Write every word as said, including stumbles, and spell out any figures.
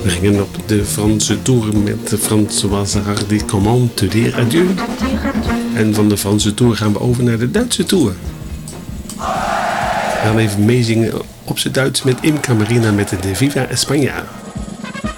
We gingen op de Franse tour met Françoise Hardy. Comment te dire adieu. En van de Franse tour gaan we over naar de Duitse tour. We gaan even meezingen op z'n Duits met Imca Marina met de Viva España.